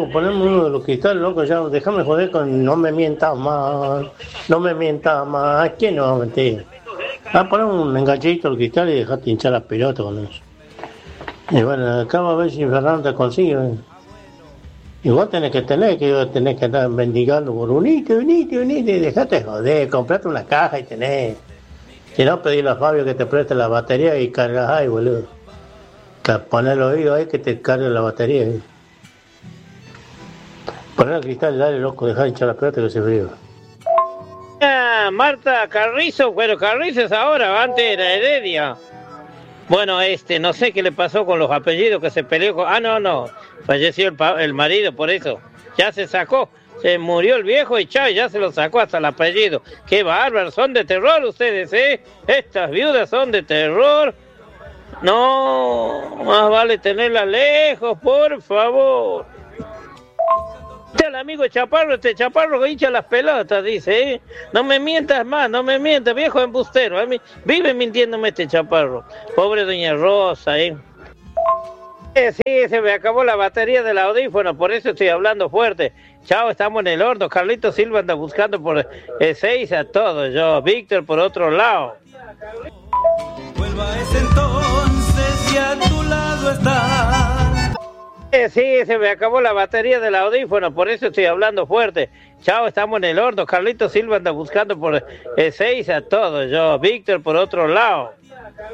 loco, ponemos uno de los cristales, loco, ya, déjame joder con no me mientas más, no me mientas más, ¿quién no va a mentir? Poner un enganchadito al cristal y dejate hinchar la pelota con eso. Y bueno, acá va a ver si Fernando te consigue. Y vos tenés que andar mendigando por unite, dejate joder, comprate una caja y tenés. Si no, pedile a Fabio que te preste la batería y cargas ahí, boludo. Poner el oído ahí que te cargue la batería. Poner el cristal, dale loco, dejar hinchar la pelota que se frío. Marta Carrizo, pero Carrizo es ahora, antes era Heredia. Bueno, no sé qué le pasó con los apellidos que se peleó con... no, falleció el marido, por eso. Ya se sacó, se murió el viejo y chao, ya se lo sacó hasta el apellido. Qué bárbaro, son de terror ustedes, ¿eh? Estas viudas son de terror. No, más vale tenerla lejos, por favor. El amigo Chaparro, Chaparro que hincha las pelotas, dice, ¿eh? No me mientas más, no me mientas, viejo embustero. A mí, vive mintiéndome este Chaparro. Pobre doña Rosa, ¿eh? Sí, se me acabó la batería del audífono, por eso estoy hablando fuerte. Chao, estamos en el horno. Carlito Silva anda buscando por seis a todos. Yo, Víctor, por otro lado. Vuelva ese entonces y a tu lado está. Sí, se me acabó la batería del audífono, por eso estoy hablando fuerte. Chao, estamos en el horno. Carlito Silva anda buscando por seis a todos. Yo, Víctor, por otro lado.